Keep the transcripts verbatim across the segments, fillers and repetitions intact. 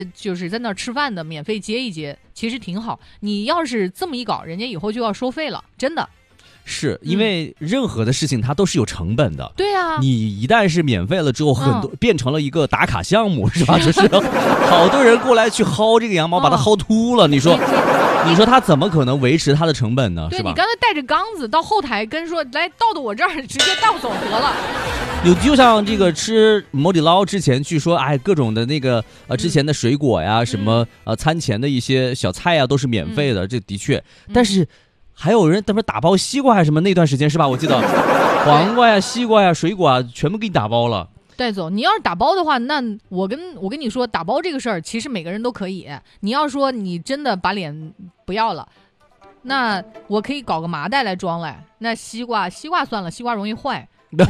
就是在那儿吃饭的免费接一接，其实挺好。你要是这么一搞，人家以后就要收费了，真的。 是因为任何的事情它都是有成本的， 对啊， 你一旦是免费了之后，很多、嗯、变成了一个打卡项目，是吧？就是好多人过来去薅这个羊毛，把它薅秃了，你说，你说他怎么可能维持他的成本呢？是吧？ 对，你刚才带着缸子到后台跟说来倒到我这儿，直接倒走得了。 有就像这个吃摩底捞之前据说，哎，各种的那个呃之前的水果呀，嗯、什么呃餐前的一些小菜呀，都是免费的，嗯、这的确，嗯、但是。还有人他们打包西瓜还是什么那段时间是吧？我记得黄瓜呀、西瓜呀、水果啊，全部给你打包了。 戴总，你要是打包的话，那我跟我跟你说，打包这个事儿，其实每个人都可以。你要说你真的把脸不要了，那我可以搞个麻袋来装来。那西瓜，西瓜算了，西瓜容易坏。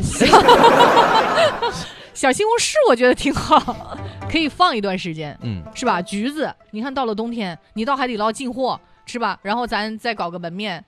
小西红柿我觉得挺好，可以放一段时间，嗯，是吧？橘子，你看到了冬天，你到海底捞进货。是吧？然后咱再搞个门面，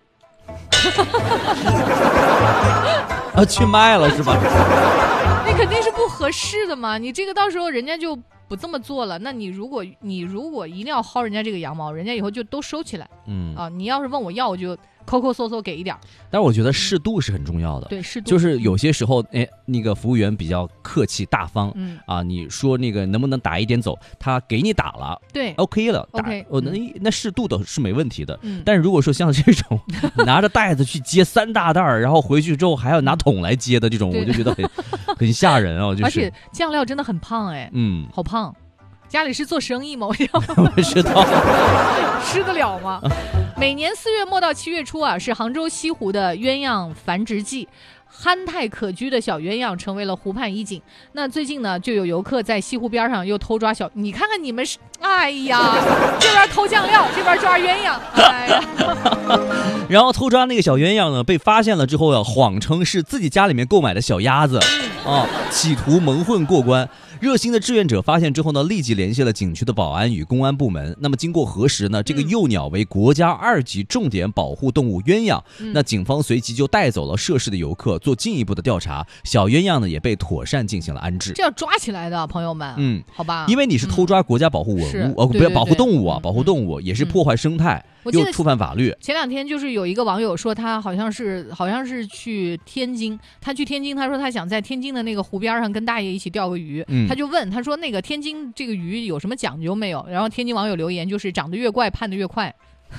啊，去卖了是吧？ 那肯定是不合适的嘛。你这个到时候人家就不这么做了。那你如果你如果一定要薅人家这个羊毛，人家以后就都收起来。嗯啊，你要是问我要，我就抠抠搜搜给一点。 但是我觉得适度是很重要的。 对，适度就是有些时候，哎，那个服务员比较客气大方，嗯啊，你说那个能不能打一点走，他给你打了， 对 ，OK 了，打 ，OK， 哦，那那适度的是没问题的。嗯，但是如果说像这种拿着袋子去接三大袋儿，然后回去之后还要拿桶来接的这种，我就觉得很很吓人啊，就是。 而且酱料真的很胖哎，嗯，好胖。家里是做生意吗？我不知道吃得了吗？每年四月末到七月初啊，是杭州西湖的鸳鸯繁殖季，憨态可掬的小鸳鸯成为了湖畔一景。那最近呢，就有游客在西湖边上又偷抓小，你看看你们是，哎呀，这边偷酱料，这边抓鸳鸯，哎呀。 然后偷抓那个小鸳鸯呢，被发现了之后呀，谎称是自己家里面购买的小鸭子，啊，企图蒙混过关。热心的志愿者发现之后呢，立即联系了景区的保安与公安部门。那么经过核实呢，这个幼鸟为国家二级重点保护动物鸳鸯。嗯、那警方随即就带走了涉事的游客，做进一步的调查。小鸳鸯呢也被妥善进行了安置。 这要抓起来的，朋友们。嗯，好吧。 因为你是偷抓国家保护文物，呃、嗯，不要保护动物啊，保护动物也是破坏生态。嗯又触犯法律。 前两天就是有一个网友说，他好像是好像是去天津，他去天津，他说他想在天津的那个湖边上跟大爷一起钓个鱼，嗯、他就问他说那个天津这个鱼有什么讲究没有？然后天津网友留言就是长得越怪判得越快，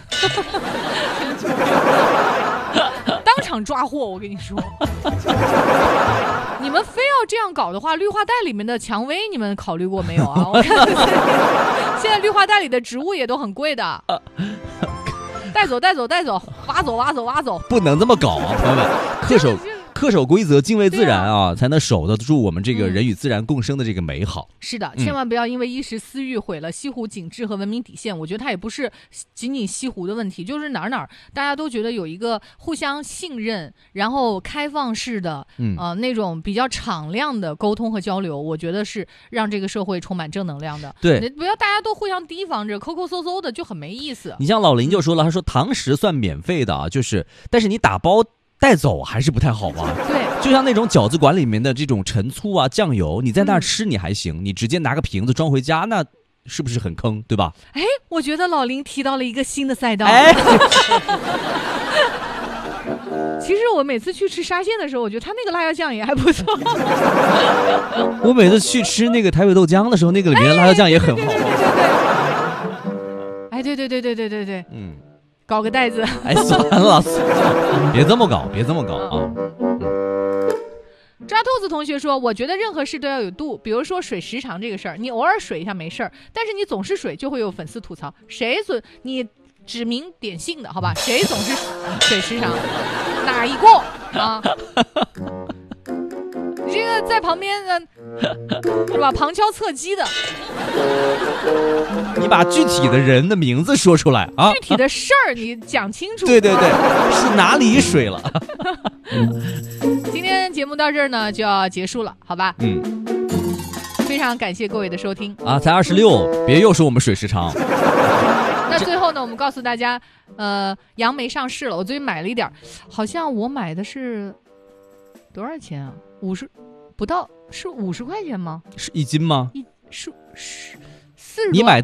当场抓获，我跟你说。你们非要这样搞的话，绿化带里面的蔷薇你们考虑过没有啊？我看现在绿化带里的植物也都很贵的。带走带走带走，挖走挖走挖走， 不能这么搞啊，朋友们，恪守恪守规则，敬畏自然啊，啊才能守得住我们这个人与自然共生的这个美好。 嗯、是的，千万不要因为一时私欲毁了西湖景致和文明底线。我觉得它也不是仅仅西湖的问题，就是哪儿哪儿大家都觉得有一个互相信任，然后开放式的，嗯呃那种比较敞亮的沟通和交流，我觉得是让这个社会充满正能量的。 对， 不要大家都互相提防着，抠抠搜搜的就很没意思。 你像老林就说了，他说堂食算免费的啊，就是但是你打包带走还是不太好吧？ 对， 就像那种饺子馆里面的这种陈醋啊、酱油，你在那儿吃你还行，嗯、你直接拿个瓶子装回家，那是不是很坑，对吧？ 哎，我觉得老林提到了一个新的赛道。 哎， 其实我每次去吃沙县的时候，我觉得他那个辣椒酱也还不错。 我每次去吃那个台北豆浆的时候，那个里面的辣椒酱也很好。 哎，对对对对对对对，嗯。搞个袋子， 哎，算了算了，别这么搞，别这么搞啊！ 抓兔子同学说，我觉得任何事都要有度，比如说水时长这个事儿，你偶尔水一下没事儿，但是你总是水就会有粉丝吐槽，谁总你指名点姓的好吧？谁总是水时长，哪一个啊？你这个在旁边的是吧？旁敲侧击的， 你把具体的人的名字说出来啊！ 具体的事儿你讲清楚。 对对对，是哪里水了？ 今天节目到这儿呢就要结束了，好吧？嗯，非常感谢各位的收听啊！才二十六，别又说我们水时长。 那最后呢，我们告诉大家，呃，杨梅上市了，我最近买了一点，好像我买的是多少钱啊？五十不到，是五十块钱吗？ 是一斤吗？ 一是是四十多。 你买